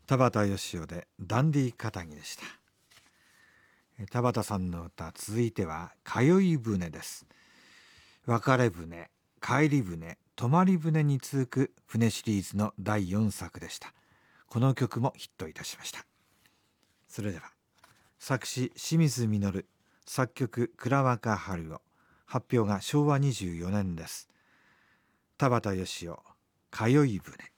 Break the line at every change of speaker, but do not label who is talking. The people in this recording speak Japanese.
田畑義雄でダンディー肩着でした。田畑さんの歌、続いては通い船です。別れ船、帰り船、泊まり船に続く船シリーズの第4作でした。この曲もヒットいたしました。それでは作詞清水稔、作曲倉若春夫、発表が昭和24年です。田畑義雄、通い船。